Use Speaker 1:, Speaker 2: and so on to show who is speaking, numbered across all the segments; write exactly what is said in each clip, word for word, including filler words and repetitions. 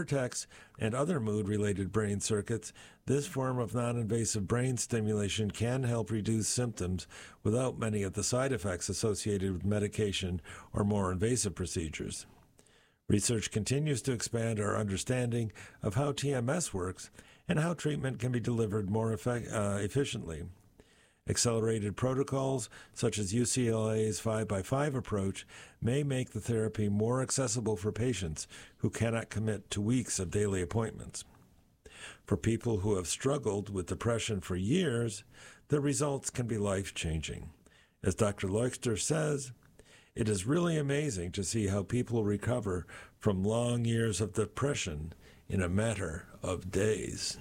Speaker 1: cortex and other mood-related brain circuits, this form of non-invasive brain stimulation can help reduce symptoms without many of the side effects associated with medication or more invasive procedures. Research continues to expand our understanding of how T M S works and how treatment can be delivered more effect- uh, efficiently. Accelerated protocols, such as U C L A's five by five approach, may make the therapy more accessible for patients who cannot commit to weeks of daily appointments. For people who have struggled with depression for years, the results can be life-changing. As Doctor Leuchter says, it is really amazing to see how people recover from long years of depression in a matter of days.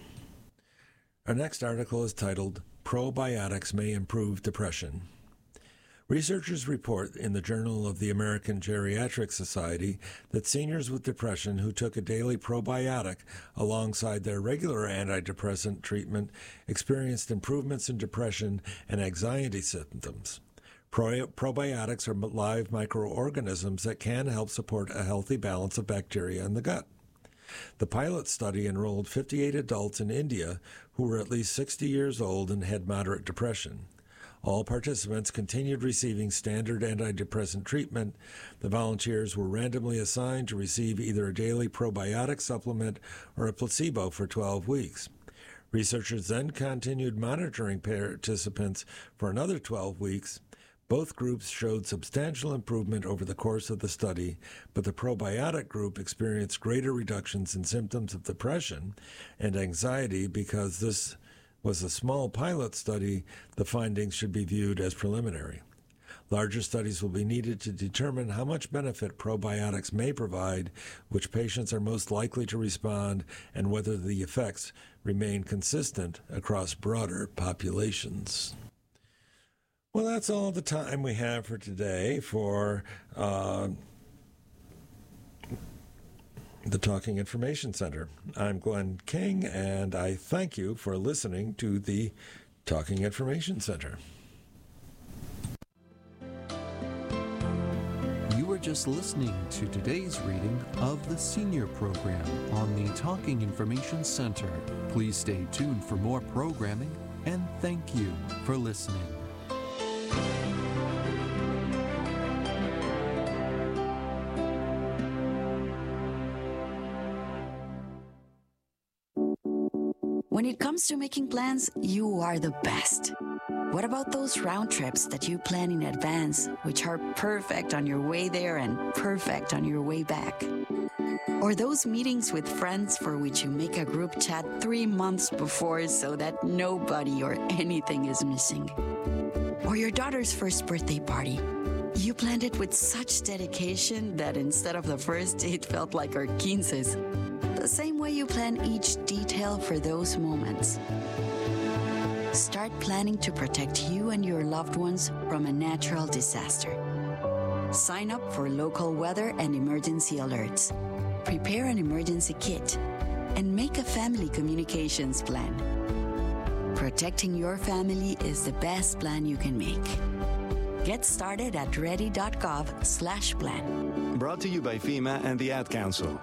Speaker 1: Our next article is titled, Probiotics May Improve Depression. Researchers report in the Journal of the American Geriatric Society that seniors with depression who took a daily probiotic alongside their regular antidepressant treatment experienced improvements in depression and anxiety symptoms. Pro- probiotics are live microorganisms that can help support a healthy balance of bacteria in the gut. The pilot study enrolled fifty-eight adults in India who were at least sixty years old and had moderate depression. All participants continued receiving standard antidepressant treatment. The volunteers were randomly assigned to receive either a daily probiotic supplement or a placebo for twelve weeks. Researchers then continued monitoring participants for another twelve weeks. Both groups showed substantial improvement over the course of the study, but the probiotic group experienced greater reductions in symptoms of depression and anxiety. Because this was a small pilot study, the findings should be viewed as preliminary. Larger studies will be needed to determine how much benefit probiotics may provide, which patients are most likely to respond, and whether the effects remain consistent across broader populations. Well, that's all the time we have for today for uh, the Talking Information Center. I'm Glenn King, and I thank you for listening to the Talking Information Center.
Speaker 2: You were just listening to today's reading of the Senior Program on the Talking Information Center. Please stay tuned for more programming, and thank you for listening.
Speaker 3: When it comes to making plans, you are the best. What about those round trips that you plan in advance, which are perfect on your way there and perfect on your way back? Or those meetings with friends for which you make a group chat three months before so that nobody or anything is missing? Or your daughter's first birthday party. You planned it with such dedication that instead of the first, it felt like our quinces. The same way you plan each detail for those moments. Start planning to protect you and your loved ones from a natural disaster. Sign up for local weather and emergency alerts. Prepare an emergency kit and make a family communications plan. Protecting your family is the best plan you can make. Get started at ready.gov slash plan.
Speaker 4: Brought to you by FEMA and the Ad Council.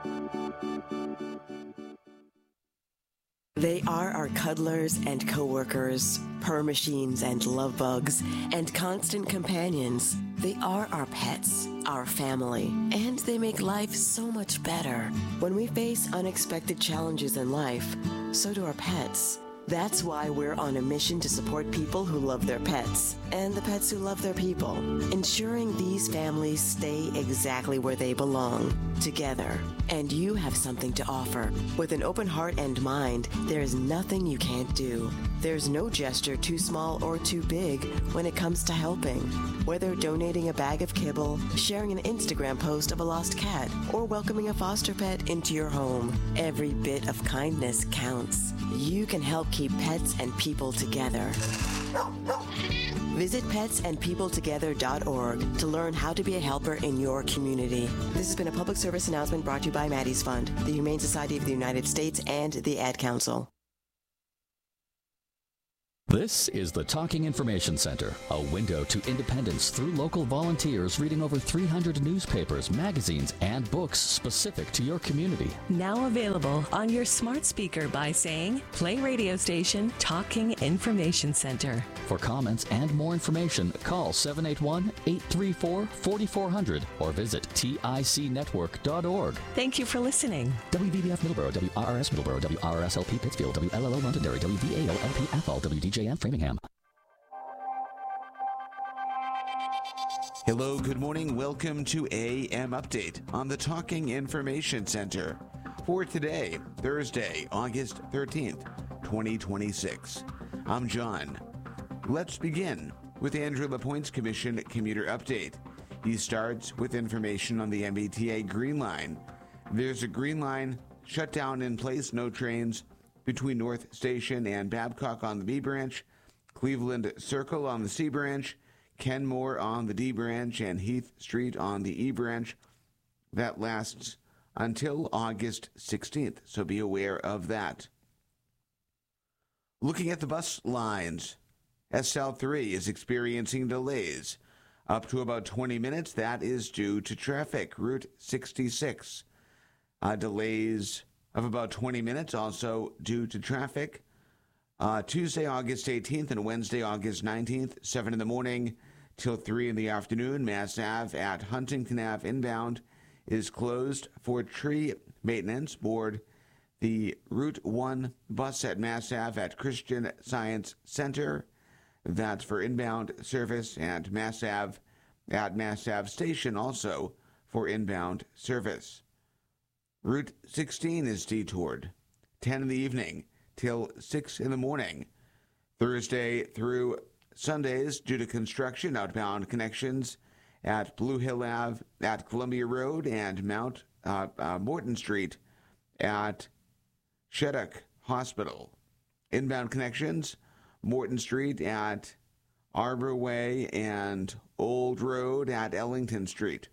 Speaker 5: They are our cuddlers and coworkers, purr machines and love bugs, and constant companions. They are our pets, our family, and they make life so much better. When we face unexpected challenges in life, so do our pets. That's why we're on a mission to support people who love their pets and the pets who love their people, ensuring these families stay exactly where they belong, together. And you have something to offer. With an open heart and mind, there is nothing you can't do. There's no gesture too small or too big when it comes to helping. Whether donating a bag of kibble, sharing an Instagram post of a lost cat, or welcoming a foster pet into your home, every bit of kindness counts. You can help keep pets and people together. Visit pets and people together dot org to learn how to be a helper in your community. This has been a public service announcement brought to you by Maddie's Fund, the Humane Society of the United States, and the Ad Council.
Speaker 6: This is the Talking Information Center, a window to independence through local volunteers reading over three hundred newspapers, magazines, and books specific to your community.
Speaker 7: Now available on your smart speaker by saying, play radio station Talking Information Center.
Speaker 6: For comments and more information, call seven eight one, eight three four, four four zero zero or visit tic network dot org.
Speaker 7: Thank you for listening.
Speaker 6: W V B F Middleborough, W R R S Middleborough, W R R S L P Pittsfield, W L L O Londonderry, W V A O L P Athol, W D J M Framingham.
Speaker 8: Hello, good morning. Welcome to A M Update on the Talking Information Center for today, Thursday, August thirteenth, twenty twenty-six. I'm John. Let's begin with Andrew LaPointe's Commission Commuter Update. He starts with information on the M B T A Green Line. There's a Green Line shut down in place, no trains between North Station and Babcock on the B branch, Cleveland Circle on the C branch, Kenmore on the D branch, and Heath Street on the E branch. That lasts until August sixteenth, so be aware of that. Looking at the bus lines, S L three is experiencing delays up to about twenty minutes. That is due to traffic. Route sixty-six, uh, delays of about twenty minutes, also due to traffic. Uh, Tuesday, August eighteenth and Wednesday, August nineteenth, seven in the morning till three in the afternoon. Mass Ave at Huntington Ave inbound is closed for tree maintenance. Board the Route one bus at Mass Ave at Christian Science Center. That's for inbound service, and Mass Ave at Mass Ave Station also for inbound service. Route sixteen is detoured, ten in the evening till six in the morning. Thursday through Sundays, due to construction, outbound connections at Blue Hill Ave at Columbia Road and Mount uh, uh, Morton Street at Shattuck Hospital. Inbound connections, Morton Street at Arbor Way and Old Road at Ellington Street.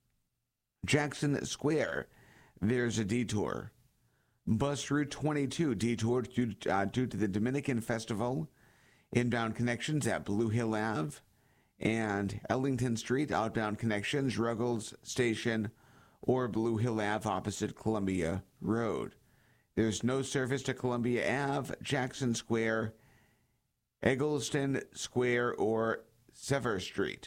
Speaker 8: Jackson Square, there's a detour. Bus Route twenty-two detoured due, uh, due to the Dominican Festival. Inbound connections at Blue Hill Ave and Ellington Street. Outbound connections, Ruggles Station or Blue Hill Ave opposite Columbia Road. There's no service to Columbia Ave, Jackson Square, Eggleston Square, or Sever Street.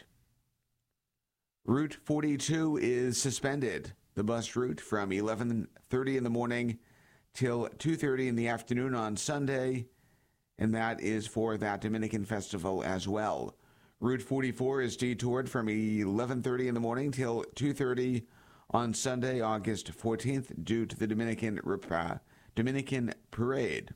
Speaker 8: Route forty-two is suspended. The bus route from eleven thirty in the morning till two thirty in the afternoon on Sunday, and that is for that Dominican Festival as well. Route forty-four is detoured from eleven thirty in the morning till two thirty on Sunday, August fourteenth, due to the Dominican uh, Dominican Parade.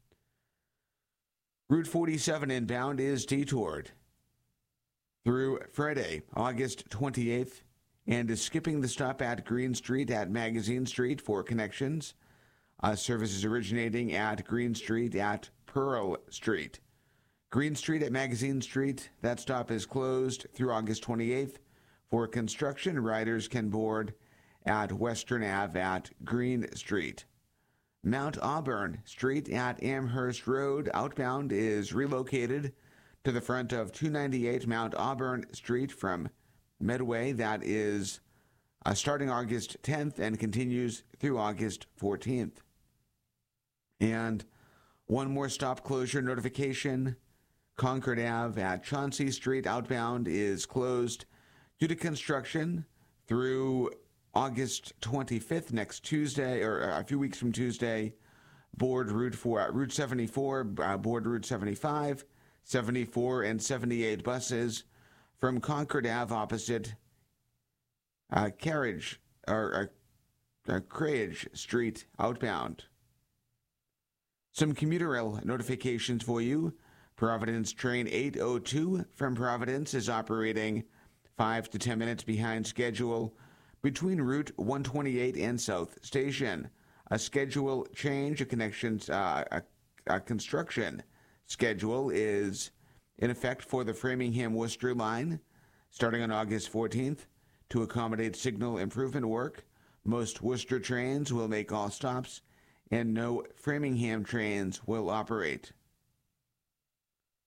Speaker 8: Route forty-seven inbound is detoured through Friday, August twenty-eighth, and is skipping the stop at Green Street at Magazine Street for connections. Uh, services originating at Green Street at Pearl Street. Green Street at Magazine Street, that stop is closed through August twenty-eighth. For construction, riders can board at Western Ave at Green Street. Mount Auburn Street at Amherst Road outbound is relocated to the front of two ninety-eight Mount Auburn Street from Medway. That is uh, starting August tenth and continues through August fourteenth. And one more stop closure notification. Concord Ave at Chauncey Street outbound is closed due to construction through August twenty-fifth, next Tuesday, or a few weeks from Tuesday. Board Route four, uh, Route seventy-four, uh, board Route seventy-five, seventy-four, and seventy-eight buses from Concord Ave opposite uh, Carriage or uh, uh, Crage Street outbound. Some commuter rail notifications for you. Providence train eight oh two from Providence is operating five to ten minutes behind schedule between Route one twenty-eight and South Station. A schedule change, a connections, uh, a, a construction schedule is in effect for the Framingham-Worcester line starting on August fourteenth to accommodate signal improvement work. Most Worcester trains will make all stops, and no Framingham trains will operate.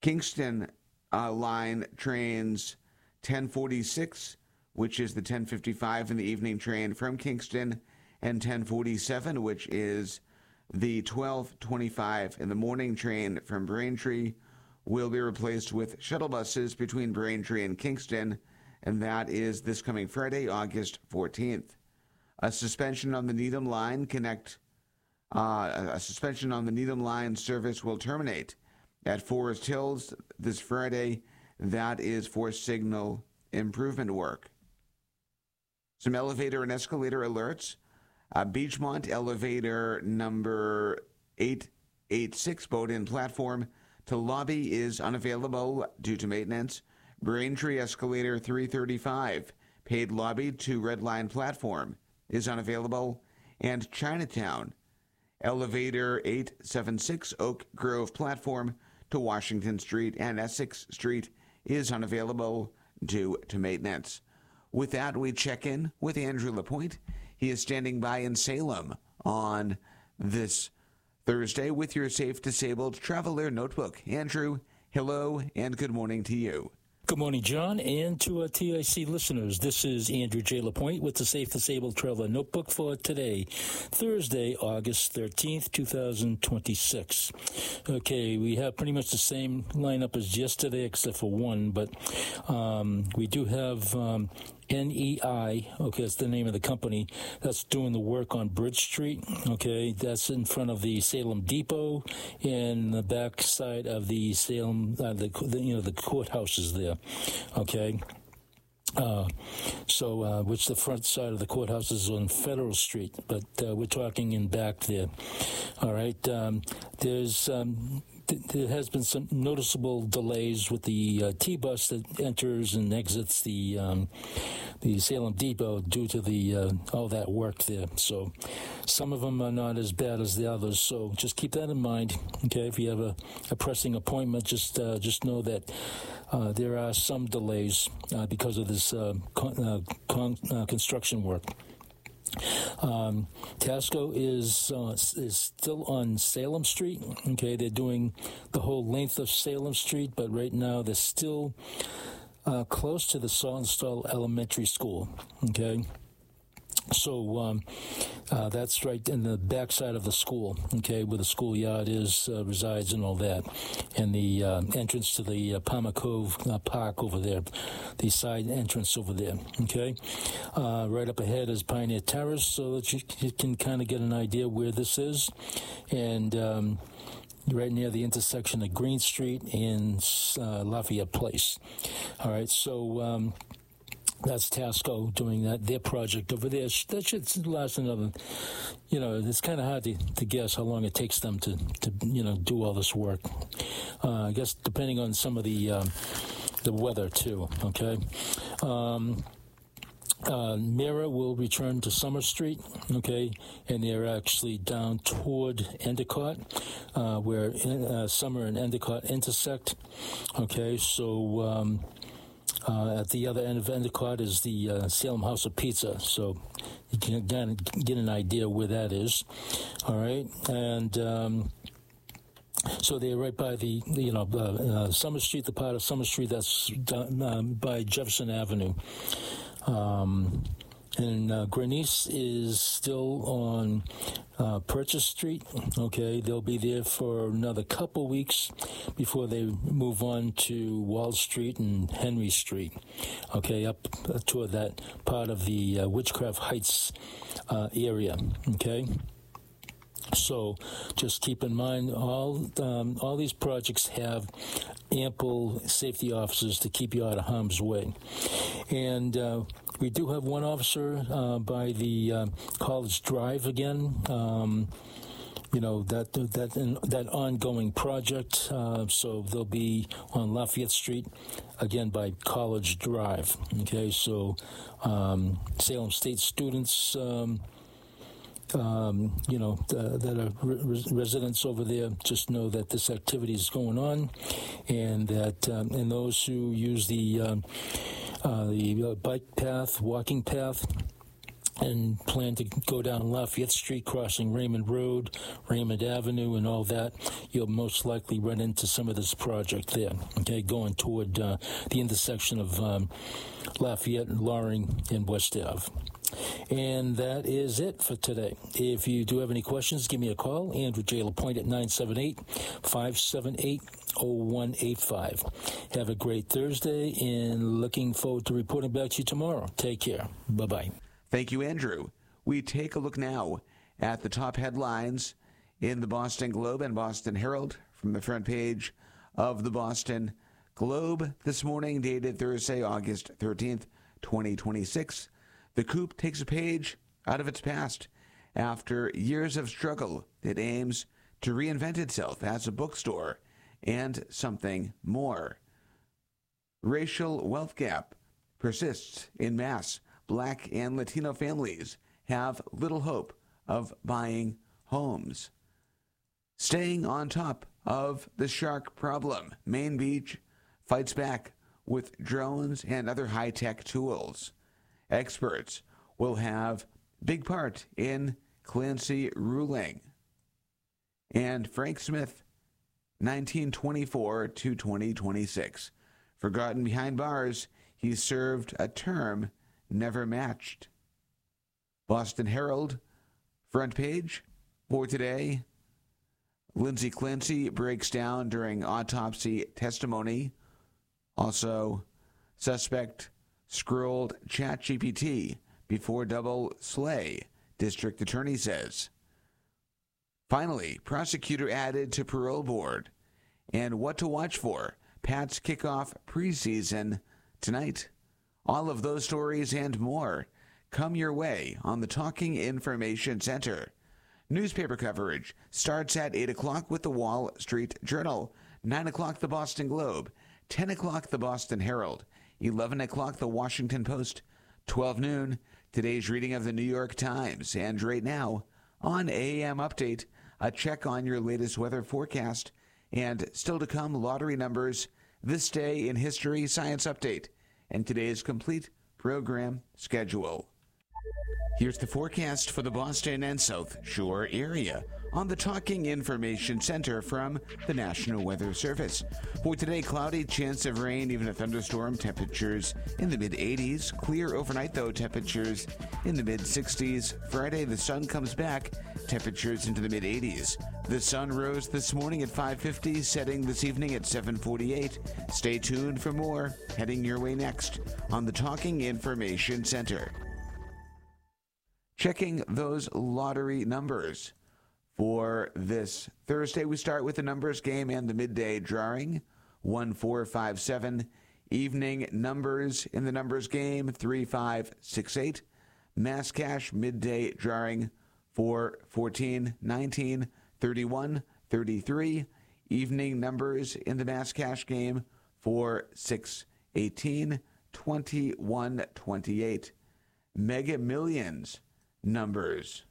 Speaker 8: Kingston uh, line trains ten forty-six, which is the ten fifty-five in the evening train from Kingston, and ten forty-seven, which is the twelve twenty-five in the morning train from Braintree, will be replaced with shuttle buses between Braintree and Kingston, and that is this coming Friday, August fourteenth. A suspension on the Needham line connect uh, a suspension on the Needham line service will terminate at Forest Hills this Friday. That is for signal improvement work. Some elevator and escalator alerts. Uh, Beachmont elevator number eight eighty-six Bowdoin platform to lobby is unavailable due to maintenance. Braintree escalator three thirty-five paid lobby to Red Line platform is unavailable. And Chinatown elevator eight seventy-six Oak Grove platform to Washington Street and Essex Street is unavailable due to maintenance. With that, we check in with Andrew Lapointe. He is standing by in Salem on this Thursday with your Safe Disabled Traveler Notebook. Andrew, hello and good morning to you.
Speaker 9: Good morning, John, and to our T I C listeners. This is Andrew J. Lapointe with the Safe Disabled Traveler Notebook for today, Thursday, August thirteenth, twenty twenty-six. Okay, we have pretty much the same lineup as yesterday except for one, but um, we do have um, N E I, okay, that's the name of the company, that's doing the work on Bridge Street, okay, that's in front of the Salem Depot and the back side of the Salem, uh, the, the you know, the courthouse is there, okay. Uh, so, uh, which the front side of the courthouse is on Federal Street, but uh, we're talking in back there. All right, um, there's... Um, There has been some noticeable delays with the uh, T-bus that enters and exits the um, the Salem Depot due to the uh, all that work there. So some of them are not as bad as the others. So just keep that in mind. Okay, if you have a, a pressing appointment, just uh, just know that uh, there are some delays uh, because of this uh, con- uh, con- uh, construction work. Um, Tasco is uh, is still on Salem Street. Okay, they're doing the whole length of Salem Street, but right now they're still uh, close to the Saltonstall Elementary School. Okay. So um, uh, that's right in the backside of the school, okay, where the schoolyard is, uh, resides and all that, and the uh, entrance to the uh, Palmer Cove uh, Park over there, the side entrance over there, okay. Uh, right up ahead is Pioneer Terrace, so that you, you can kind of get an idea where this is, and um, right near the intersection of Green Street and uh, Lafayette Place. All right, so... Um, That's Tasco doing that, their project over there. That should last another, you know, it's kind of hard to, to guess how long it takes them to, to you know, do all this work. Uh, I guess depending on some of the um, the weather, too, okay? Um, uh, Mira will return to Summer Street, okay, and they're actually down toward Endicott, uh, where uh, Summer and Endicott intersect, okay? So... Um, Uh, at the other end of Endicott is the uh, Salem House of Pizza, so you can kind of get an idea where that is. All right, and um, so they're right by the, you know, uh, uh, Summer Street, the part of Summer Street that's done, uh, by Jefferson Avenue. Um, and uh, Grenice is still on uh, Purchase Street. Okay, they'll be there for another couple weeks before they move on to Wall Street and Henry Street. Okay, up toward that part of the uh, Witchcraft Heights uh, area. Okay. So just keep in mind all um, all these projects have ample safety officers to keep you out of harm's way. And uh, we do have one officer uh, by the uh, College Drive again. Um, you know, that that that ongoing project. Uh, so they'll be on Lafayette Street, again by College Drive. Okay, so um, Salem State students... Um, Um, you know, uh, that are re- residents over there just know that this activity is going on, and that um, and those who use the um, uh, the uh, bike path, walking path, and plan to go down Lafayette Street, crossing Raymond Road, Raymond Avenue, and all that, you'll most likely run into some of this project there, okay, going toward uh, the intersection of um, Lafayette and Loring and West Ave. And that is it for today. If you do have any questions, give me a call. Andrew J. LaPointe at nine seven eight, five seven eight, zero one eight five. Have a great Thursday, and looking forward to reporting back to you tomorrow. Take care. Bye-bye.
Speaker 8: Thank you, Andrew. We take a look now at the top headlines in the Boston Globe and Boston Herald from the front page of the Boston Globe this morning, dated Thursday, August thirteenth, twenty twenty-six. The coup takes a page out of its past after years of struggle. It aims to reinvent itself as a bookstore and something more. Racial wealth gap persists in mass. Black and Latino families have little hope of buying homes. Staying on top of the shark problem, Main Beach fights back with drones and other high-tech tools. Experts will have big part in Clancy ruling. And Frank Smith, nineteen twenty-four to twenty twenty-six. Forgotten behind bars, he served a term never matched. Boston Herald, front page for today. Lindsay Clancy breaks down during autopsy testimony. Also, suspect scrolled ChatGPT before double slay, district attorney says. Finally, prosecutor added to parole board. And what to watch for, Pats kick off preseason tonight. All of those stories and more come your way on the Talking Information Center. Newspaper coverage starts at eight o'clock with the Wall Street Journal, nine o'clock the Boston Globe, ten o'clock the Boston Herald, eleven o'clock the Washington Post, twelve noon, today's reading of the New York Times, and right now on A M Update, a check on your latest weather forecast, and still to come, lottery numbers, this day in history, science update, and today's complete program schedule. Here's the forecast for the Boston and South Shore area on the Talking Information Center from the National Weather Service. For today, cloudy, chance of rain, even a thunderstorm, temperatures in the mid-eighties. Clear overnight, though, temperatures in the mid-sixties. Friday, the sun comes back, temperatures into the mid-eighties. The sun rose this morning at five fifty, setting this evening at seven forty-eight. Stay tuned for more, heading your way next on the Talking Information Center. Checking those lottery numbers. For this Thursday, we start with the numbers game and the midday drawing, one four five seven. Evening numbers in the numbers game, three five six eight. Mass cash midday drawing, four fourteen nineteen thirty-one thirty-three. Evening numbers in the mass cash game, four six eighteen twenty-one twenty-eight. Mega Millions numbers.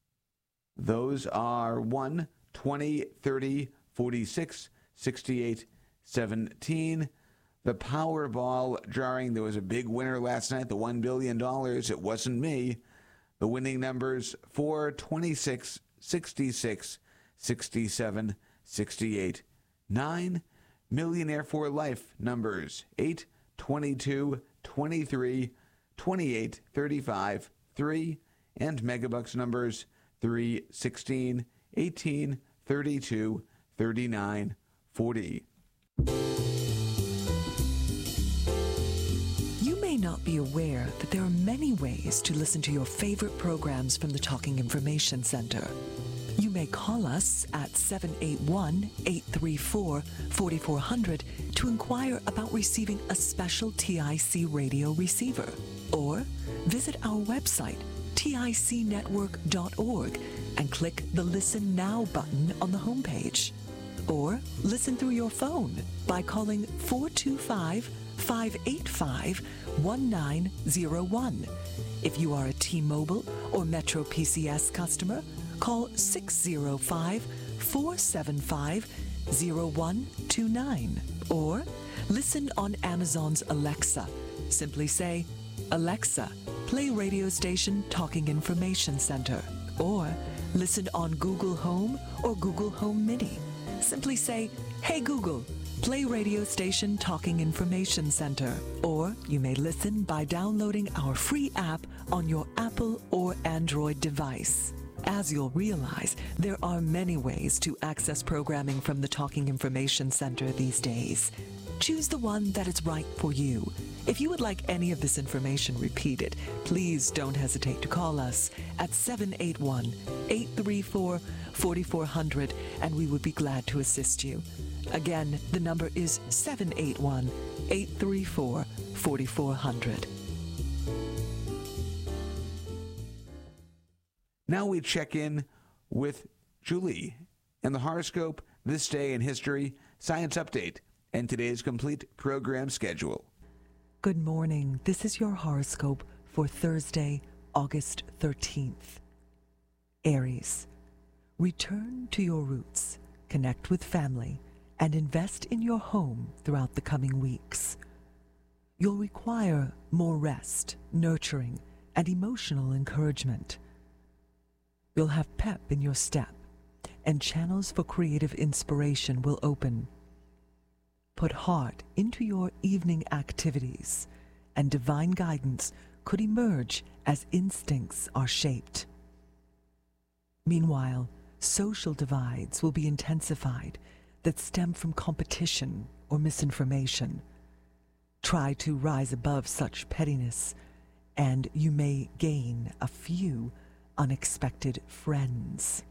Speaker 8: Those are one, twenty, thirty, forty-six, sixty-eight, seventeen. The Powerball drawing, there was a big winner last night, the one billion dollars. It wasn't me. The winning numbers, four, twenty-six, sixty-six, sixty-seven, sixty-eight. nine, Millionaire for Life numbers, eight, twenty-two, twenty-three, twenty-eight, thirty-five, three, and Megabucks numbers, three, sixteen, eighteen, thirty-two, thirty-nine, forty.
Speaker 7: You may not be aware that there are many ways to listen to your favorite programs from the Talking Information Center. You may call us at seven eight one, eight three four, four four zero zero to inquire about receiving a special T I C radio receiver, or visit our website, T I C network dot org, and click the Listen Now button on the homepage. Or listen through your phone by calling four two five, five eight five, one nine zero one. If you are a T-Mobile or Metro P C S customer, call six zero five, four seven five, zero one two nine. Or listen on Amazon's Alexa. Simply say, Alexa, play radio station Talking Information Center. Or listen on Google Home or Google Home Mini. Simply say, "Hey Google, play radio station Talking Information Center." Or you may listen by downloading our free app on your Apple or Android device. As you'll realize, there are many ways to access programming from the Talking Information Center these days. Choose the one that is right for you. If you would like any of this information repeated, please don't hesitate to call us at seven eight one, eight three four, four four zero zero and we would be glad to assist you. Again, the number is seven eight one, eight three four, four four zero zero.
Speaker 8: Now we check in with Julie and the horoscope, this day in history, science update, and today's complete program schedule.
Speaker 7: Good morning. This is your horoscope for Thursday, August thirteenth. Aries, return to your roots, connect with family, and invest in your home throughout the coming weeks. You'll require more rest, nurturing, and emotional encouragement. You'll have pep in your step, and channels for creative inspiration will open. Put heart into your evening activities, and divine guidance could emerge as instincts are shaped. Meanwhile, social divides will be intensified that stem from competition or misinformation. Try to rise above such pettiness, and you may gain a few unexpected friends.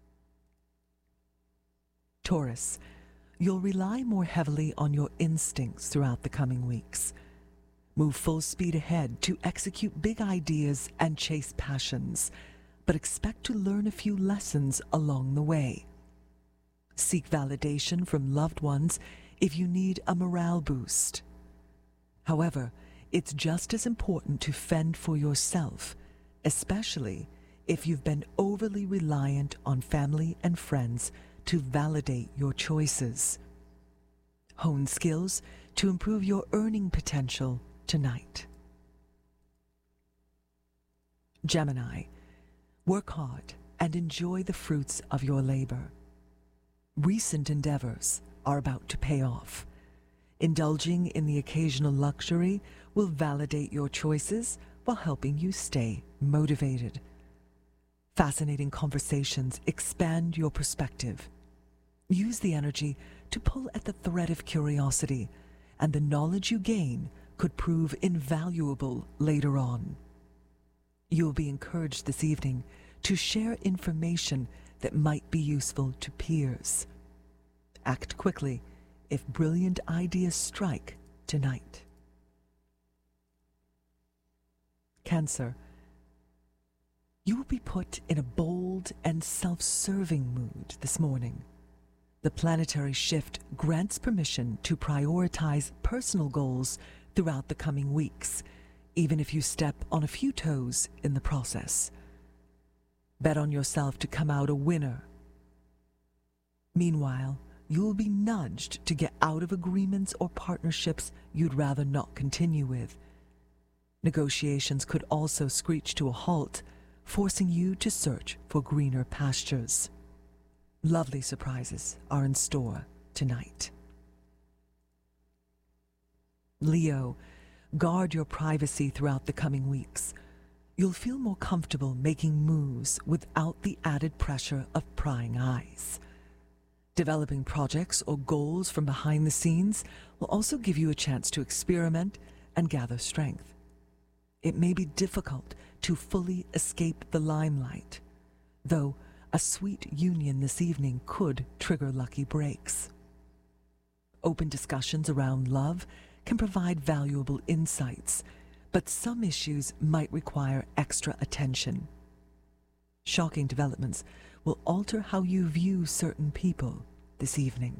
Speaker 7: Taurus, you'll rely more heavily on your instincts throughout the coming weeks. Move full speed ahead to execute big ideas and chase passions, but expect to learn a few lessons along the way. Seek validation from loved ones if you need a morale boost. However, it's just as important to fend for yourself, especially if you've been overly reliant on family and friends to validate your choices. Hone skills to improve your earning potential tonight. Gemini, work hard and enjoy the fruits of your labor. Recent endeavors are about to pay off. Indulging in the occasional luxury will validate your choices while helping you stay motivated. Fascinating conversations expand your perspective. Use the energy to pull at the thread of curiosity, and the knowledge you gain could prove invaluable later on. You'll be encouraged this evening to share information that might be useful to peers. Act quickly if brilliant ideas strike tonight. Cancer, you will be put in a bold and self-serving mood this morning. The planetary shift grants permission to prioritize personal goals throughout the coming weeks, even if you step on a few toes in the process. Bet on yourself to come out a winner. Meanwhile, you will be nudged to get out of agreements or partnerships you'd rather not continue with. Negotiations could also screech to a halt, forcing you to search for greener pastures. Lovely surprises are in store tonight. Leo, guard your privacy throughout the coming weeks. You'll feel more comfortable making moves without the added pressure of prying eyes. Developing projects or goals from behind the scenes will also give you a chance to experiment and gather strength. It may be difficult to fully escape the limelight, though a sweet union this evening could trigger lucky breaks. Open discussions around love can provide valuable insights, but some issues might require extra attention. Shocking developments will alter how you view certain people this evening.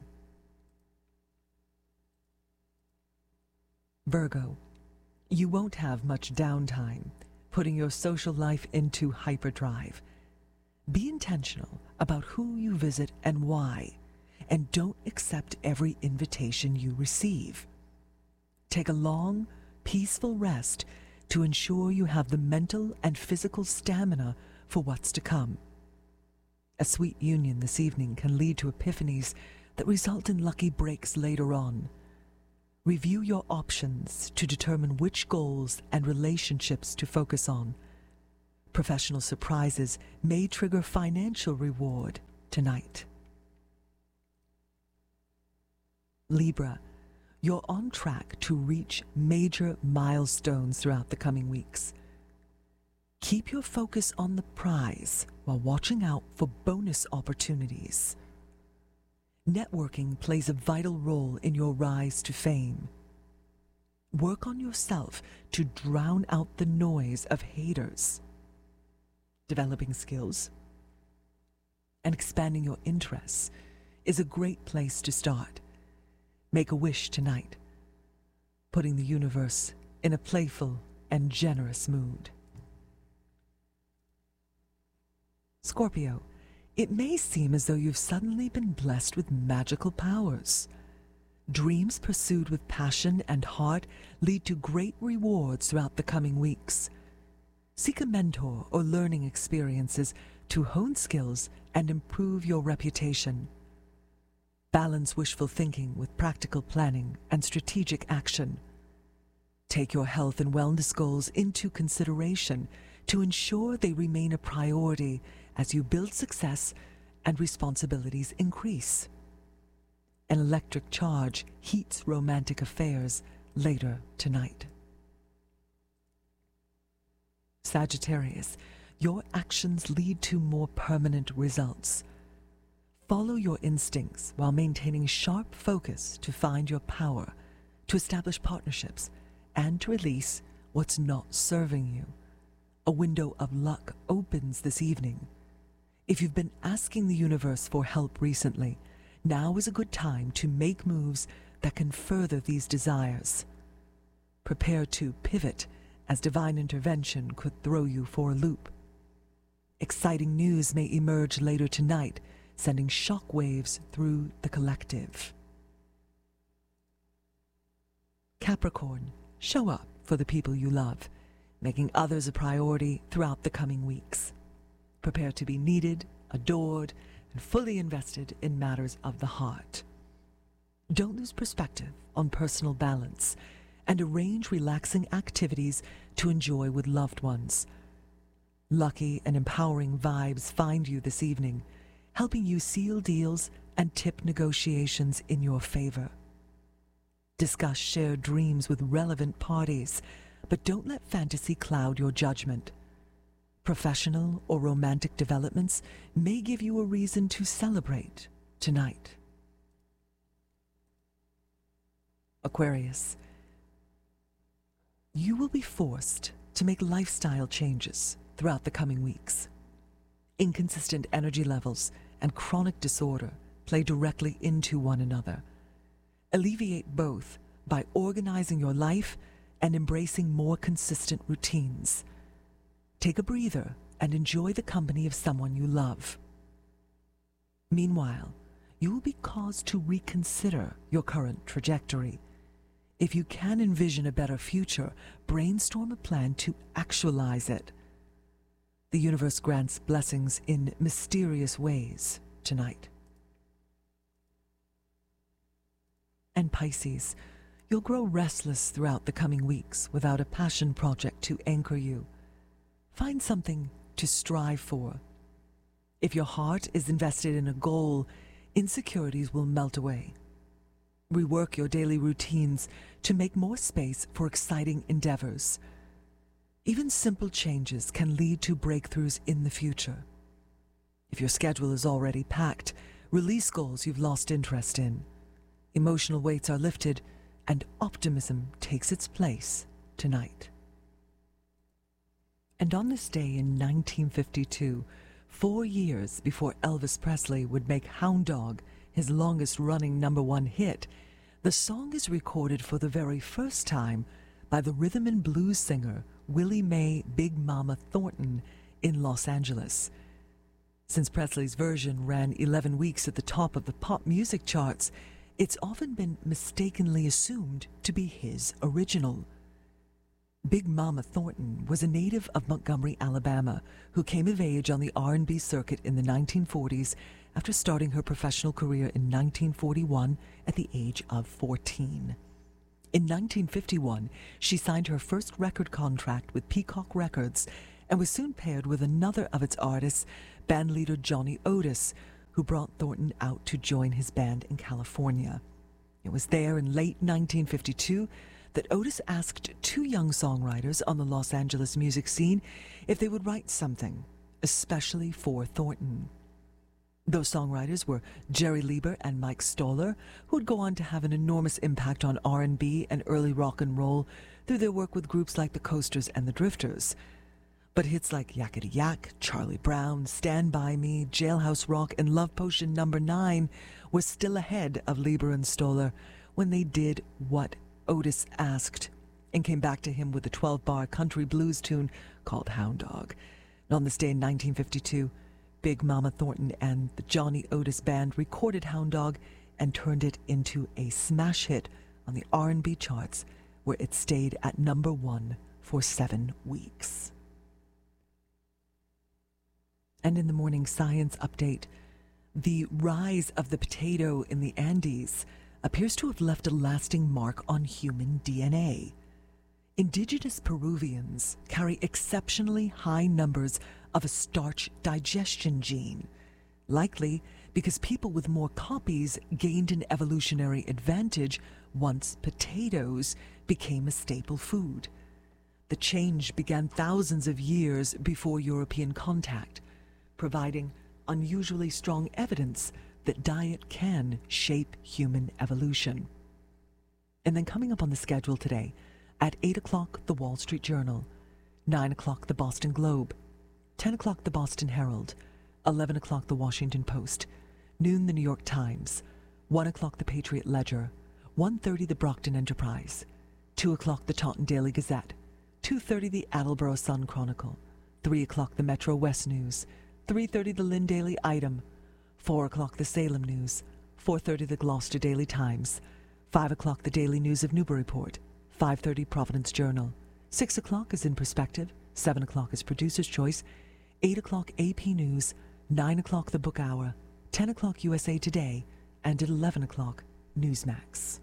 Speaker 7: Virgo, you won't have much downtime, putting your social life into hyperdrive. Be intentional about who you visit and why, and don't accept every invitation you receive. Take a long, peaceful rest to ensure you have the mental and physical stamina for what's to come. A sweet union this evening can lead to epiphanies that result in lucky breaks later on. Review your options to determine which goals and relationships to focus on. Professional surprises may trigger financial reward tonight. Libra, you're on track to reach major milestones throughout the coming weeks. Keep your focus on the prize while watching out for bonus opportunities. Networking plays a vital role in your rise to fame. Work on yourself to drown out the noise of haters. Developing skills and expanding your interests is a great place to start. Make a wish tonight, putting the universe in a playful and generous mood. Scorpio, it may seem as though you've suddenly been blessed with magical powers. Dreams pursued with passion and heart lead to great rewards throughout the coming weeks. Seek a mentor or learning experiences to hone skills and improve your reputation. Balance wishful thinking with practical planning and strategic action. Take your health and wellness goals into consideration to ensure they remain a priority as you build success and responsibilities increase. An electric charge heats romantic affairs later tonight. Sagittarius, your actions lead to more permanent results. Follow your instincts while maintaining sharp focus to find your power, to establish partnerships, and to release what's not serving you. A window of luck opens this evening. If you've been asking the universe for help recently, now is a good time to make moves that can further these desires. Prepare to pivot, as divine intervention could throw you for a loop. Exciting news may emerge later tonight, sending shock waves through the collective. Capricorn, show up for the people you love, making others a priority throughout the coming weeks. Prepare to be needed, adored, and fully invested in matters of the heart. Don't lose perspective on personal balance, and arrange relaxing activities to enjoy with loved ones. Lucky and empowering vibes find you this evening, helping you seal deals and tip negotiations in your favor. Discuss shared dreams with relevant parties, but don't let fantasy cloud your judgment. Professional or romantic developments may give you a reason to celebrate tonight. Aquarius, you will be forced to make lifestyle changes throughout the coming weeks. Inconsistent energy levels and chronic disorder play directly into one another. Alleviate both by organizing your life and embracing more consistent routines. Take a breather and enjoy the company of someone you love. Meanwhile, you will be caused to reconsider your current trajectory. If you can envision a better future, brainstorm a plan to actualize it. The universe grants blessings in mysterious ways tonight. And Pisces, you'll grow restless throughout the coming weeks without a passion project to anchor you. Find something to strive for. If your heart is invested in a goal, insecurities will melt away. Rework your daily routines to make more space for exciting endeavors. Even simple changes can lead to breakthroughs in the future. If your schedule is already packed, release goals you've lost interest in. Emotional weights are lifted, and optimism takes its place tonight. And on this day in nineteen fifty-two, four years before Elvis Presley would make Hound Dog his longest-running number one hit, the song is recorded for the very first time by the rhythm and blues singer Willie Mae Big Mama Thornton in Los Angeles. Since Presley's version ran eleven weeks at the top of the pop music charts, it's often been mistakenly assumed to be his original. Big Mama Thornton was a native of Montgomery, Alabama, who came of age on the R and B circuit in the nineteen forties after starting her professional career in nineteen forty-one at the age of fourteen. In nineteen fifty-one, she signed her first record contract with Peacock Records and was soon paired with another of its artists, bandleader Johnny Otis, who brought Thornton out to join his band in California. It was there in late nineteen fifty-two that Otis asked two young songwriters on the Los Angeles music scene if they would write something, especially for Thornton. Those songwriters were Jerry Leiber and Mike Stoller, who would go on to have an enormous impact on R and B and early rock and roll through their work with groups like the Coasters and the Drifters. But hits like Yakety Yak, Charlie Brown, Stand By Me, Jailhouse Rock, and Love Potion Number Nine were still ahead of Leiber and Stoller when they did what Otis asked and came back to him with a twelve-bar country blues tune called Hound Dog. And on this day in nineteen fifty-two, Big Mama Thornton and the Johnny Otis Band recorded Hound Dog and turned it into a smash hit on the R and B charts, where it stayed at number one for seven weeks. And in the morning science update, the rise of the potato in the Andes appears to have left a lasting mark on human D N A. Indigenous Peruvians carry exceptionally high numbers of a starch digestion gene, likely because people with more copies gained an evolutionary advantage once potatoes became a staple food. The change began thousands of years before European contact, providing unusually strong evidence that diet can shape human evolution. And then coming up on the schedule today, at eight o'clock, the Wall Street Journal, nine o'clock, the Boston Globe, ten o'clock, the Boston Herald, eleven o'clock, the Washington Post, noon, the New York Times, one o'clock, the Patriot Ledger, one thirty, the Brockton Enterprise, two o'clock, the Taunton Daily Gazette, two thirty, the Attleboro Sun Chronicle, three o'clock, the Metro West News, three thirty, the Lynn Daily Item, four o'clock, the Salem News, four thirty, the Gloucester Daily Times, five o'clock, the Daily News of Newburyport, five thirty, Providence Journal, six o'clock is In Perspective, seven o'clock is Producer's Choice, eight o'clock, A P News, nine o'clock, the Book Hour, ten o'clock, U S A Today, and at eleven o'clock, Newsmax.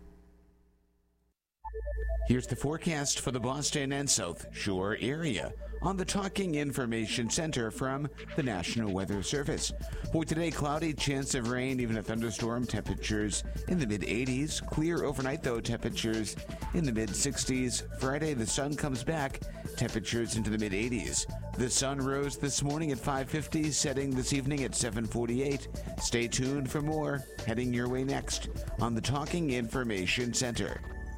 Speaker 8: Here's the forecast for the Boston and South Shore area on the Talking Information Center from the National Weather Service. For today, cloudy, chance of rain, even a thunderstorm, temperatures in the mid-eighties. Clear overnight, though, temperatures in the mid-sixties. Friday, the sun comes back, temperatures into the mid-eighties. The sun rose this morning at five fifty, setting this evening at seven forty-eight. Stay tuned for more, heading your way next on the Talking Information Center.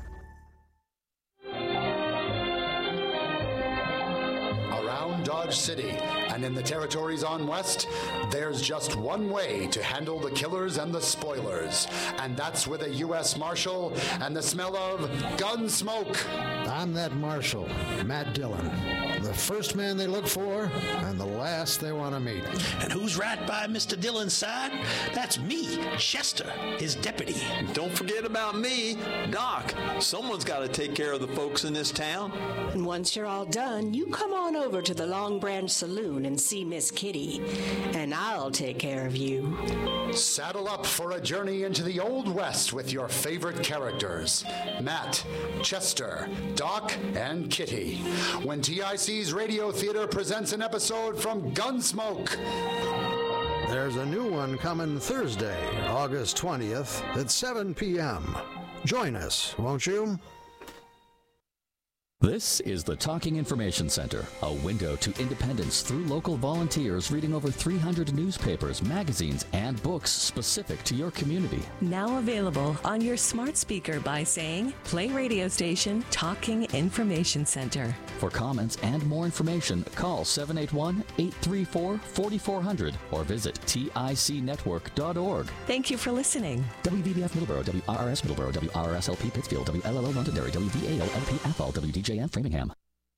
Speaker 10: Dodge City and in the territories on west, there's just one way to handle the killers and the spoilers, and that's with a U S Marshal and the smell of gun smoke.
Speaker 11: I'm that Marshal, Matt Dillon, the first man they look for and the last they want to meet.
Speaker 12: And who's right by Mister Dillon's side? That's me, Chester, his deputy.
Speaker 13: Don't forget about me, Doc. Someone's got to take care of the folks in this town.
Speaker 14: And once you're all done, you come on over to the Long Branch Saloon and see Miss Kitty, and I'll take care of you.
Speaker 10: Saddle up for a journey into the Old West with your favorite characters, Matt, Chester, Doc, and Kitty, when T I C's Radio Theater presents an episode from Gunsmoke.
Speaker 11: There's a new one coming Thursday, August twentieth at seven p.m. Join us, won't you?
Speaker 6: This is the Talking Information Center, a window to independence through local volunteers reading over three hundred newspapers, magazines, and books specific to your community.
Speaker 15: Now available on your smart speaker by saying, play radio station Talking Information Center.
Speaker 6: For comments and more information, call seven eight one, eight three four, four four zero zero or visit T I C network dot org.
Speaker 15: Thank you for listening.
Speaker 6: W V B F Middleborough, W R R S Middleborough, W R R S L P Pittsfield, W L L O Londonderry, W V A O L P Athol, W D J M Framingham.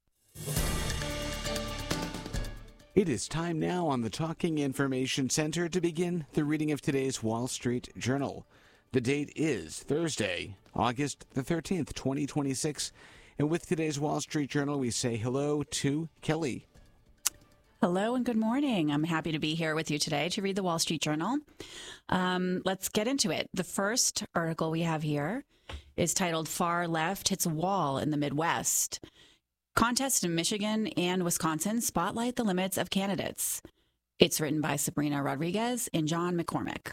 Speaker 8: It is time now on the Talking Information Center to begin the reading of today's Wall Street Journal. The date is Thursday, August the thirteenth, twenty twenty-six, And with today's Wall Street Journal, we say hello to Kelly.
Speaker 16: Hello and good morning. I'm happy to be here with you today to read the Wall Street Journal. Um, let's get into it. The first article we have here is titled Far Left Hits a Wall in the Midwest. Contests in Michigan and Wisconsin spotlight the limits of candidates. It's written by Sabrina Rodriguez and John McCormick.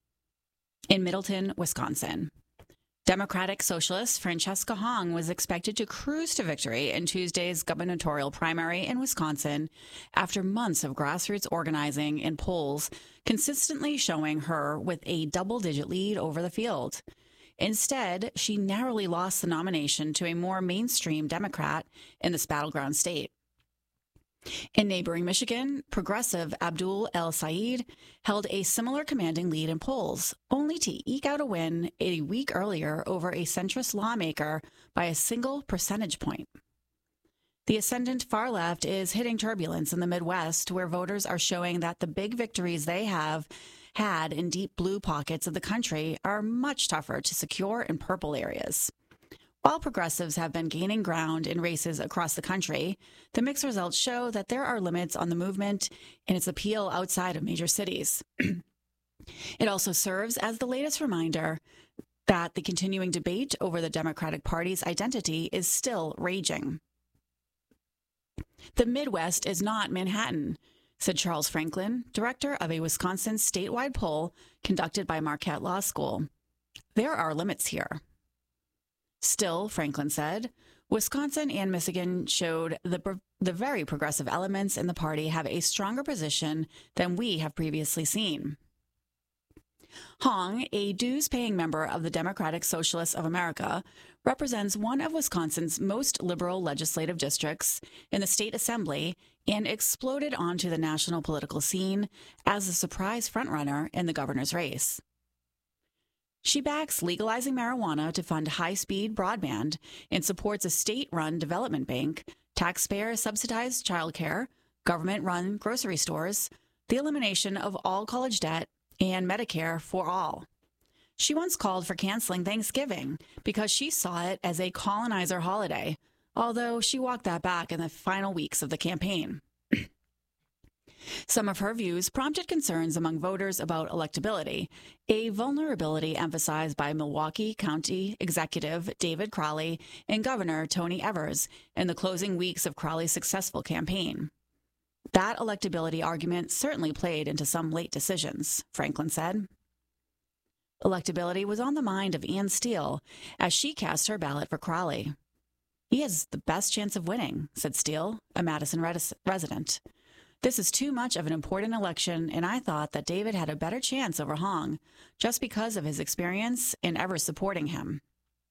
Speaker 16: In Middleton, Wisconsin, Democratic Socialist Francesca Hong was expected to cruise to victory in Tuesday's gubernatorial primary in Wisconsin after months of grassroots organizing and polls consistently showing her with a double-digit lead over the field. Instead, she narrowly lost the nomination to a more mainstream Democrat in this battleground state. In neighboring Michigan, progressive Abdul El-Sayed held a similar commanding lead in polls, only to eke out a win a week earlier over a centrist lawmaker by a single percentage point. The ascendant far left is hitting turbulence in the Midwest, where voters are showing that the big victories they have had in deep blue pockets of the country are much tougher to secure in purple areas. While progressives have been gaining ground in races across the country, the mixed results show that there are limits on the movement and its appeal outside of major cities. It also serves as the latest reminder that the continuing debate over the Democratic Party's identity is still raging. The Midwest is not Manhattan, said Charles Franklin, director of a Wisconsin statewide poll conducted by Marquette Law School. There are limits here. Still, Franklin said, Wisconsin and Michigan showed the, the very progressive elements in the party have a stronger position than we have previously seen. Hong, a dues-paying member of the Democratic Socialists of America, represents one of Wisconsin's most liberal legislative districts in the state assembly and exploded onto the national political scene as a surprise frontrunner in the governor's race. She backs legalizing marijuana to fund high-speed broadband and supports a state-run development bank, taxpayer-subsidized childcare, government-run grocery stores, the elimination of all college debt, and Medicare for all. She once called for canceling Thanksgiving because she saw it as a colonizer holiday, although she walked that back in the final weeks of the campaign. Some of her views prompted concerns among voters about electability, a vulnerability emphasized by Milwaukee County Executive David Crowley and Governor Tony Evers in the closing weeks of Crowley's successful campaign. That electability argument certainly played into some late decisions, Franklin said. Electability was on the mind of Ann Steele as she cast her ballot for Crowley. He has the best chance of winning, said Steele, a Madison res- resident. This is too much of an important election, and I thought that David had a better chance over Hong just because of his experience and Evers supporting him.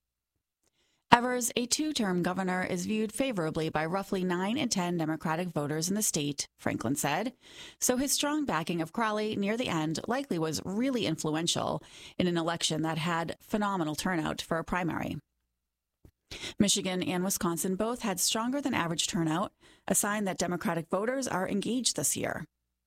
Speaker 16: Evers, a two-term governor, is viewed favorably by roughly nine in ten Democratic voters in the state, Franklin said, so his strong backing of Crowley near the end likely was really influential in an election that had phenomenal turnout for a primary. Michigan and Wisconsin both had stronger than average turnout, a sign that Democratic voters are engaged this year.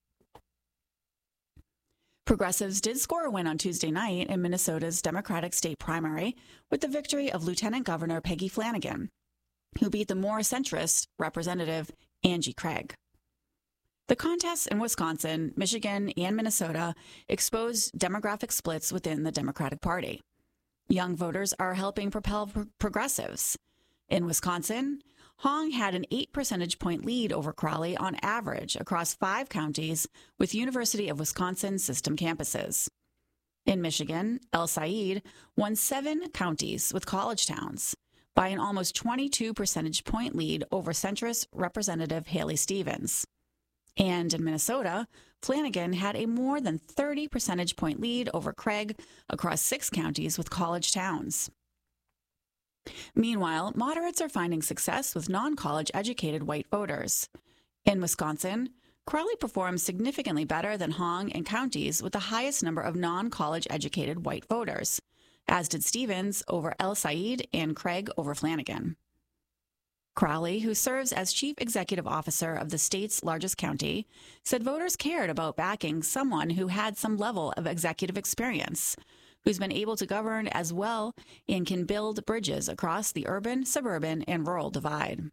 Speaker 16: Progressives did score a win on Tuesday night in Minnesota's Democratic state primary with the victory of Lieutenant Governor Peggy Flanagan, who beat the more centrist Representative Angie Craig. The contests in Wisconsin, Michigan, and Minnesota exposed demographic splits within the Democratic Party. Young voters are helping propel pro- progressives. In Wisconsin, Hong had an eight percentage point lead over Crowley on average across five counties with University of Wisconsin system campuses. In Michigan, El-Sayed won seven counties with college towns by an almost twenty-two percentage point lead over centrist Representative Haley Stevens. And in Minnesota, Flanagan had a more than thirty percentage point lead over Craig across six counties with college towns. Meanwhile, moderates are finding success with non-college educated white voters. In Wisconsin, Crowley performed significantly better than Hong in counties with the highest number of non-college educated white voters, as did Stevens over El-Sayed and Craig over Flanagan. Crowley, who serves as chief executive officer of the state's largest county, said voters cared about backing someone who had some level of executive experience, who's been able to govern as well and can build bridges across the urban, suburban, and rural divide.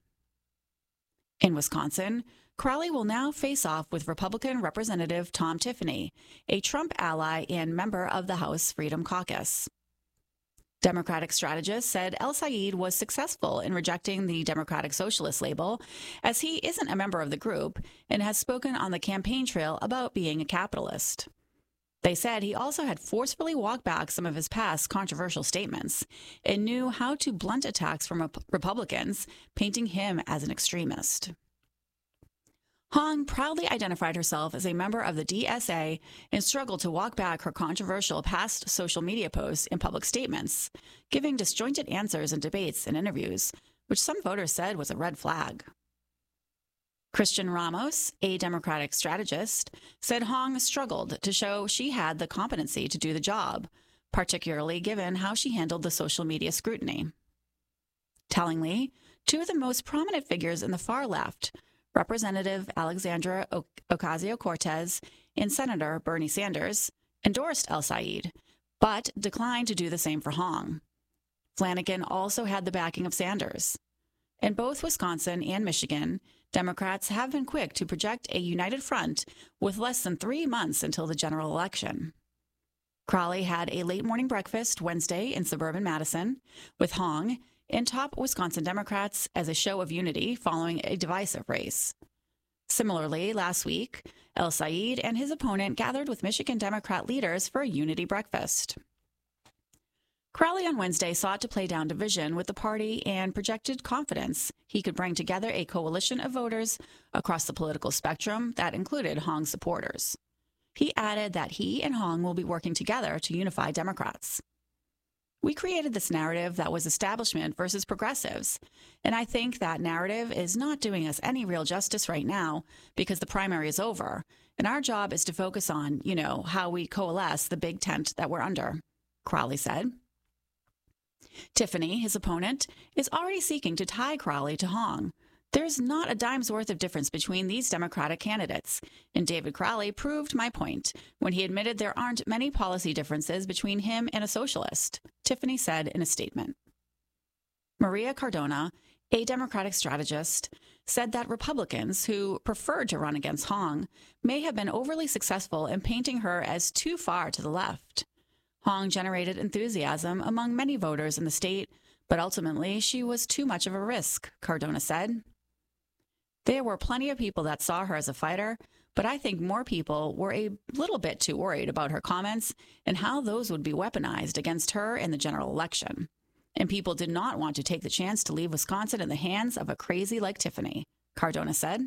Speaker 16: In Wisconsin, Crowley will now face off with Republican Representative Tom Tiffany, a Trump ally and member of the House Freedom Caucus. Democratic strategists said El-Sayed was successful in rejecting the Democratic Socialist label, as he isn't a member of the group and has spoken on the campaign trail about being a capitalist. They said he also had forcefully walked back some of his past controversial statements and knew how to blunt attacks from Rep- Republicans, painting him as an extremist. Hong proudly identified herself as a member of the D S A and struggled to walk back her controversial past social media posts and public statements, giving disjointed answers in debates and interviews, which some voters said was a red flag. Christian Ramos, a Democratic strategist, said Hong struggled to show she had the competency to do the job, particularly given how she handled the social media scrutiny. Tellingly, two of the most prominent figures in the far left, Representative Alexandra Ocasio-Cortez and Senator Bernie Sanders, endorsed El-Sayed, but declined to do the same for Hong. Flanagan also had the backing of Sanders. In both Wisconsin and Michigan, Democrats have been quick to project a united front with less than three months until the general election. Crowley had a late morning breakfast Wednesday in suburban Madison with Hong and top Wisconsin Democrats as a show of unity following a divisive race. Similarly, last week, El-Sayed and his opponent gathered with Michigan Democrat leaders for a unity breakfast. Crowley on Wednesday sought to play down division with the party and projected confidence he could bring together a coalition of voters across the political spectrum that included Hong's supporters. He added that he and Hong will be working together to unify Democrats. We created this narrative that was establishment versus progressives, and I think that narrative is not doing us any real justice right now because the primary is over, and our job is to focus on, you know, how we coalesce the big tent that we're under, Crowley said. Tiffany, his opponent, is already seeking to tie Crowley to Hong. There's not a dime's worth of difference between these Democratic candidates, and David Crowley proved my point when he admitted there aren't many policy differences between him and a socialist, Tiffany said in a statement. Maria Cardona, a Democratic strategist, said that Republicans who preferred to run against Hong may have been overly successful in painting her as too far to the left. Hong generated enthusiasm among many voters in the state, but ultimately she was too much of a risk, Cardona said. There were plenty of people that saw her as a fighter, but I think more people were a little bit too worried about her comments and how those would be weaponized against her in the general election. And people did not want to take the chance to leave Wisconsin in the hands of a crazy like Tiffany, Cardona said.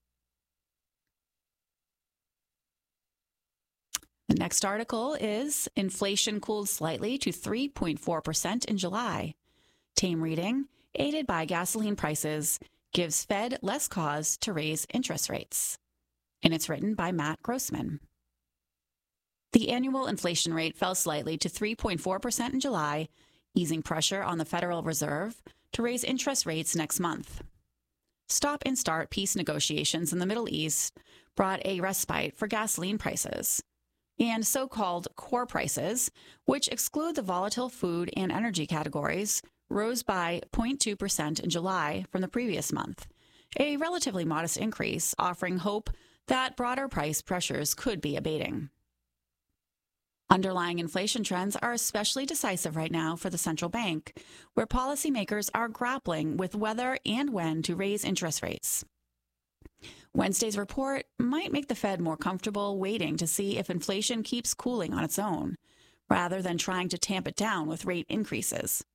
Speaker 16: The next article is Inflation cooled slightly to three point four percent in July. Tame reading, aided by gasoline prices, gives Fed less cause to raise interest rates. And it's written by Matt Grossman. The annual inflation rate fell slightly to three point four percent in July, easing pressure on the Federal Reserve to raise interest rates next month. Stop and start peace negotiations in the Middle East brought a respite for gasoline prices. And so-called core prices, which exclude the volatile food and energy categories, rose by zero point two percent in July from the previous month, a relatively modest increase, offering hope that broader price pressures could be abating. Underlying inflation trends are especially decisive right now for the central bank, where policymakers are grappling with whether and when to raise interest rates. Wednesday's report might make the Fed more comfortable waiting to see if inflation keeps cooling on its own, rather than trying to tamp it down with rate increases.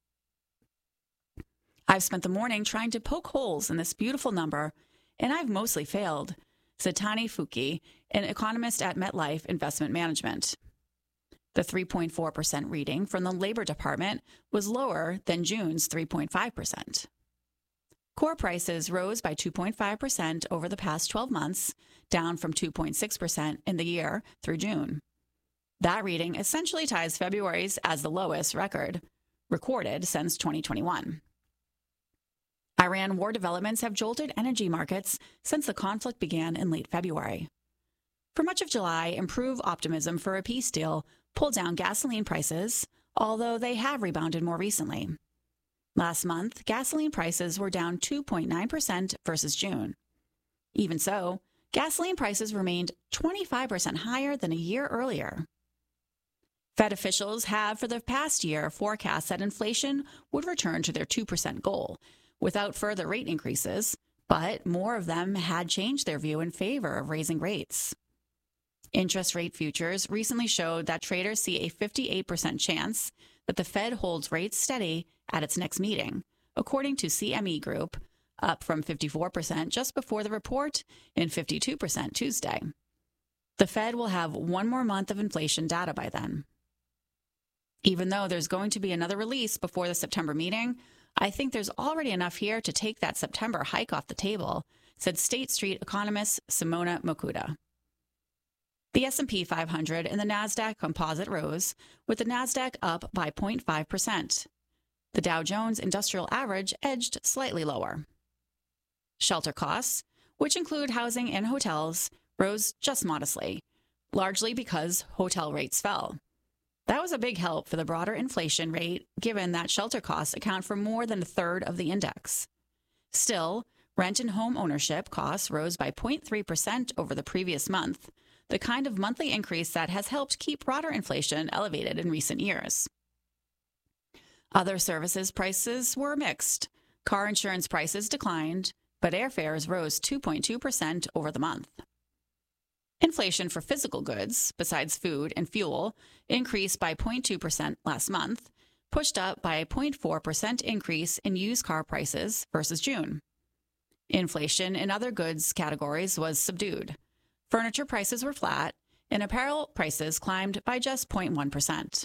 Speaker 16: I've spent the morning trying to poke holes in this beautiful number, and I've mostly failed, said Tani Fuki, an economist at MetLife Investment Management. The three point four percent reading from the Labor Department was lower than June's three point five percent. Core prices rose by two point five percent over the past twelve months, down from two point six percent in the year through June. That reading essentially ties February's as the lowest record recorded since twenty twenty-one. Iran war developments have jolted energy markets since the conflict began in late February. For much of July, improved optimism for a peace deal pulled down gasoline prices, although they have rebounded more recently. Last month, gasoline prices were down two point nine percent versus June. Even so, gasoline prices remained twenty-five percent higher than a year earlier. Fed officials have, for the past year, forecast that inflation would return to their two percent goal without further rate increases, but more of them had changed their view in favor of raising rates. Interest rate futures recently showed that traders see a fifty-eight percent chance that the Fed holds rates steady at its next meeting, according to C M E Group, up from fifty-four percent just before the report and fifty-two percent Tuesday. The Fed will have one more month of inflation data by then. Even though there's going to be another release before the September meeting, I think there's already enough here to take that September hike off the table, said State Street economist Simona Mokuda. The S and P five hundred and the NASDAQ composite rose, with the NASDAQ up by zero point five percent. The Dow Jones Industrial Average edged slightly lower. Shelter costs, which include housing and hotels, rose just modestly, largely because hotel rates fell. That was a big help for the broader inflation rate, given that shelter costs account for more than a third of the index. Still, rent and home ownership costs rose by zero point three percent over the previous month, the kind of monthly increase that has helped keep broader inflation elevated in recent years. Other services prices were mixed. Car insurance prices declined, but airfares rose two point two percent over the month. Inflation for physical goods, besides food and fuel, increased by zero point two percent last month, pushed up by a zero point four percent increase in used car prices versus June. Inflation in other goods categories was subdued. Furniture prices were flat, and apparel prices climbed by just zero point one percent.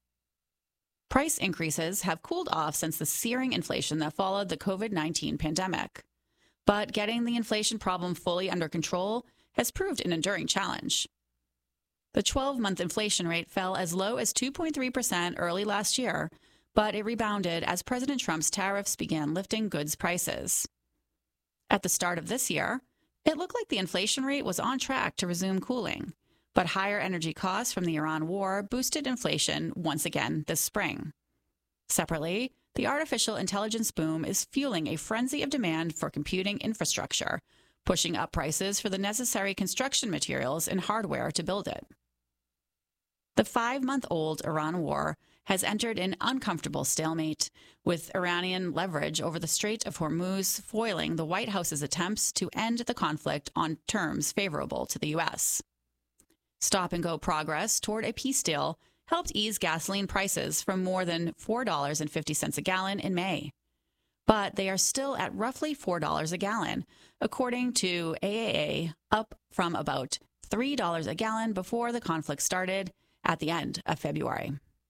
Speaker 16: Price increases have cooled off since the searing inflation that followed the COVID nineteen pandemic. But getting the inflation problem fully under control has proved an enduring challenge. The twelve-month inflation rate fell as low as two point three percent early last year, but it rebounded as President Trump's tariffs began lifting goods prices. At the start of this year, it looked like the inflation rate was on track to resume cooling, but higher energy costs from the Iran war boosted inflation once again this spring. Separately, the artificial intelligence boom is fueling a frenzy of demand for computing infrastructure, pushing up prices for the necessary construction materials and hardware to build it. The five-month-old Iran war has entered an uncomfortable stalemate, with Iranian leverage over the Strait of Hormuz foiling the White House's attempts to end the conflict on terms favorable to the U S. Stop-and-go progress toward a peace deal helped ease gasoline prices from more than four dollars and fifty cents a gallon in May. But they are still at roughly four dollars a gallon, according to A A A, up from about three dollars a gallon before the conflict started at the end of February.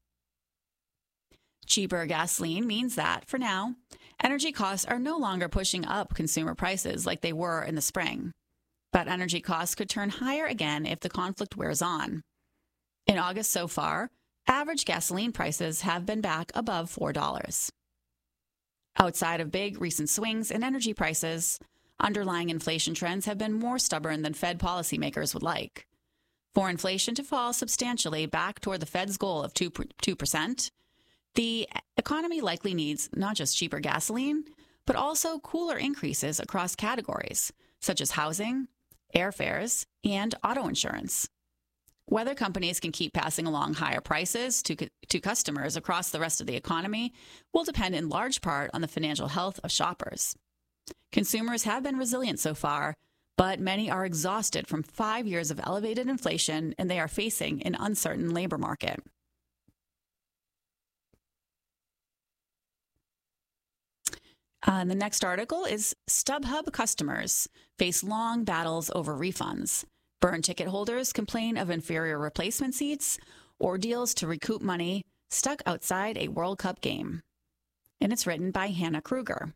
Speaker 16: Cheaper gasoline means that, for now, energy costs are no longer pushing up consumer prices like they were in the spring. But energy costs could turn higher again if the conflict wears on. In August so far, average gasoline prices have been back above four dollars. Outside of big recent swings in energy prices, underlying inflation trends have been more stubborn than Fed policymakers would like. For inflation to fall substantially back toward the Fed's goal of two percent, the economy likely needs not just cheaper gasoline, but also cooler increases across categories, such as housing, airfares, and auto insurance. Whether companies can keep passing along higher prices to, to customers across the rest of the economy will depend in large part on the financial health of shoppers. Consumers have been resilient so far, but many are exhausted from five years of elevated inflation, and they are facing an uncertain labor market. Uh, the next article is StubHub customers face long battles over refunds. Burn ticket holders complain of inferior replacement seats or deals to recoup money stuck outside a World Cup game. And it's written by Hannah Kruger.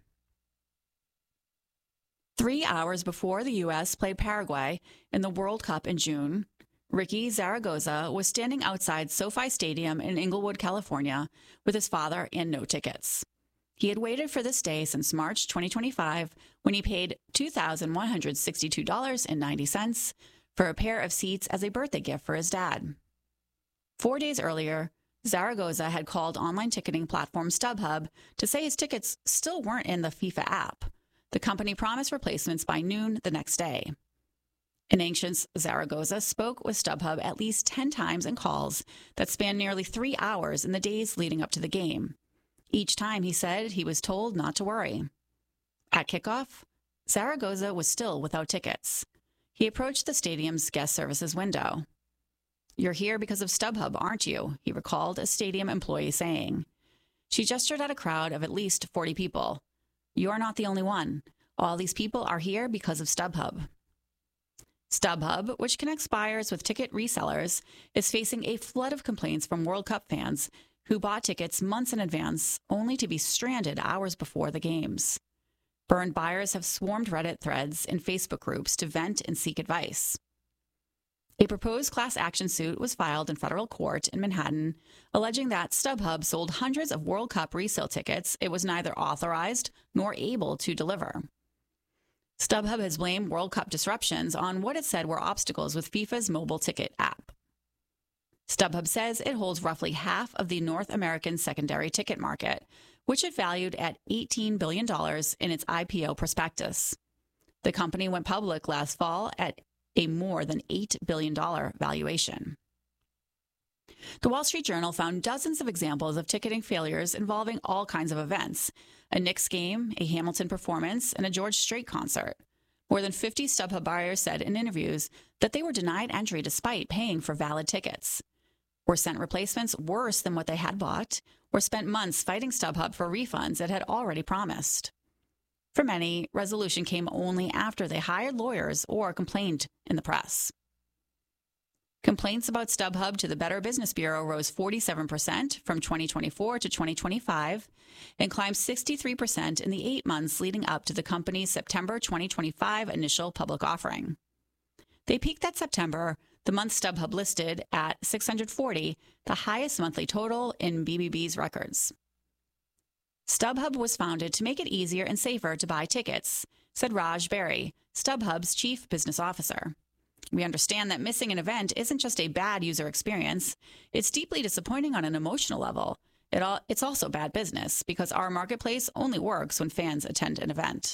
Speaker 16: Three hours before the U S played Paraguay in the World Cup in June, Ricky Zaragoza was standing outside SoFi Stadium in Inglewood, California, with his father and no tickets. He had waited for this day since March twenty twenty-five, when he paid two thousand one hundred sixty-two dollars and ninety cents for a pair of seats as a birthday gift for his dad. Four days earlier, Zaragoza had called online ticketing platform StubHub to say his tickets still weren't in the FIFA app. The company promised replacements by noon the next day. In anxious Zaragoza spoke with StubHub at least ten times in calls that spanned nearly three hours in the days leading up to the game. Each time he said he was told not to worry. At kickoff, Zaragoza was still without tickets. He approached the stadium's guest services window. "You're here because of StubHub, aren't you?" he recalled a stadium employee saying. She gestured at a crowd of at least forty people. "You're not the only one. All these people are here because of StubHub." StubHub, which connects buyers with ticket resellers, is facing a flood of complaints from World Cup fans who bought tickets months in advance only to be stranded hours before the games. Burned buyers have swarmed Reddit threads and Facebook groups to vent and seek advice. A proposed class action suit was filed in federal court in Manhattan, alleging that StubHub sold hundreds of World Cup resale tickets it was neither authorized nor able to deliver. StubHub has blamed World Cup disruptions on what it said were obstacles with FIFA's mobile ticket app. StubHub says it holds roughly half of the North American secondary ticket market, which it valued at eighteen billion dollars in its I P O prospectus. The company went public last fall at a more than eight billion dollars valuation. The Wall Street Journal found dozens of examples of ticketing failures involving all kinds of events: a Knicks game, a Hamilton performance, and a George Strait concert. More than fifty StubHub buyers said in interviews that they were denied entry despite paying for valid tickets, or sent replacements worse than what they had bought, or spent months fighting StubHub for refunds it had already promised. For many, resolution came only after they hired lawyers or complained in the press. Complaints about StubHub to the Better Business Bureau rose forty-seven percent from twenty twenty-four to twenty twenty-five and climbed sixty-three percent in the eight months leading up to the company's September twenty twenty-five initial public offering. They peaked that September, the month StubHub listed at six hundred forty, the highest monthly total in B B B's records. StubHub was founded to make it easier and safer to buy tickets, said Raj Berry, StubHub's chief business officer. "We understand that missing an event isn't just a bad user experience. It's deeply disappointing on an emotional level. It all, it's also bad business because our marketplace only works when fans attend an event."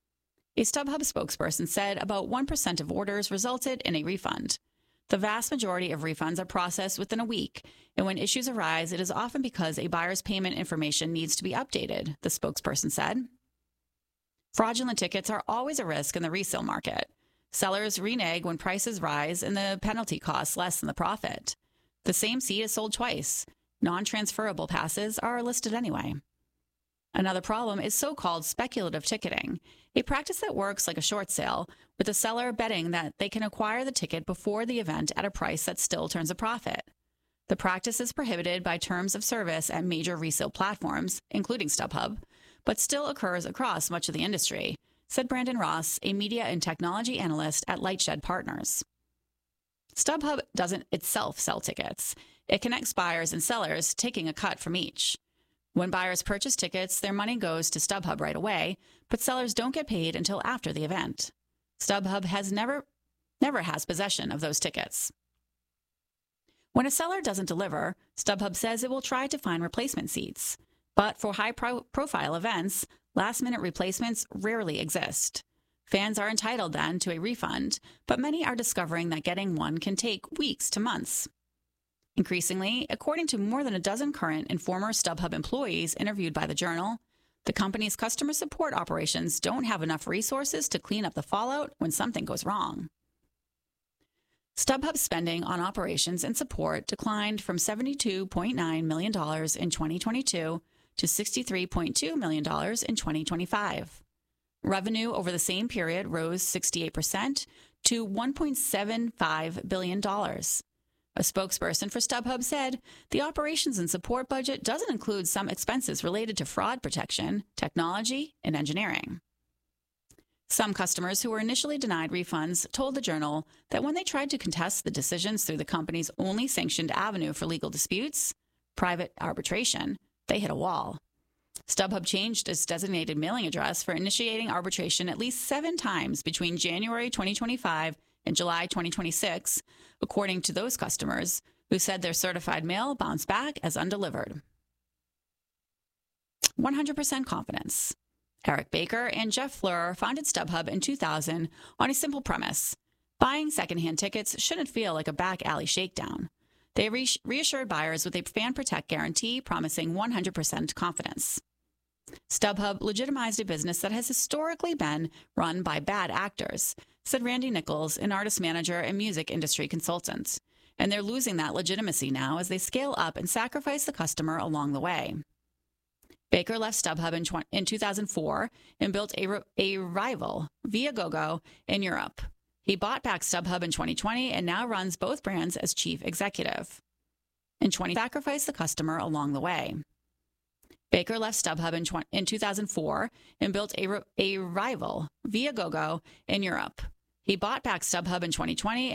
Speaker 16: A StubHub spokesperson said about one percent of orders resulted in a refund. The vast majority of refunds are processed within a week, and when issues arise, it is often because a buyer's payment information needs to be updated, the spokesperson said. Fraudulent tickets are always a risk in the resale market. Sellers renege when prices rise and the penalty costs less than the profit. The same seat is sold twice. Non-transferable passes are listed anyway. Another problem is so-called speculative ticketing, a practice that works like a short sale, with the seller betting that they can acquire the ticket before the event at a price that still turns a profit. The practice is prohibited by terms of service at major resale platforms, including StubHub, but still occurs across much of the industry, said Brandon Ross, a media and technology analyst at Lightshed Partners. StubHub doesn't itself sell tickets. It connects buyers and sellers, taking a cut from each. When buyers purchase tickets, their money goes to StubHub right away, but sellers don't get paid until after the event. StubHub has never, never has possession of those tickets. When a seller doesn't deliver, StubHub says it will try to find replacement seats. But for high-profile events, last-minute replacements rarely exist. Fans are entitled then to a refund, but many are discovering that getting one can take weeks to months. Increasingly, according to more than a dozen current and former StubHub employees interviewed by the Journal, the company's customer support operations don't have enough resources to clean up the fallout when something goes wrong. StubHub's spending on operations and support declined from seventy-two point nine million dollars in twenty twenty-two to sixty-three point two million dollars in twenty twenty-five. Revenue over the same period rose sixty-eight percent to one point seven five billion dollars. A spokesperson for StubHub said the operations and support budget doesn't include some expenses related to fraud protection, technology, and engineering. Some customers who were initially denied refunds told the Journal that when they tried to contest the decisions through the company's only sanctioned avenue for legal disputes, private arbitration, they hit a wall. StubHub changed its designated mailing address for initiating arbitration at least seven times between January twenty twenty-five in July twenty twenty-six, according to those customers who said their certified mail bounced back as undelivered. one hundred percent confidence. Eric Baker and Jeff Fleur founded StubHub in two thousand on a simple premise. Buying secondhand tickets shouldn't feel like a back alley shakedown. They re- reassured buyers with a Fan Protect guarantee promising one hundred percent confidence. StubHub legitimized a business that has historically been run by bad actors, said Randy Nichols, an artist manager and music industry consultant. And they're losing that legitimacy now as they scale up and sacrifice the customer along the way. Baker left StubHub in, tw- in two thousand four and built a, a rival, Viagogo, in Europe. He bought back StubHub in twenty twenty and now runs both brands as chief executive. In twenty sacrificed the customer along the way. Baker left StubHub in, tw- in two thousand four and built a, a rival, Viagogo, in Europe. He bought back StubHub in twenty twenty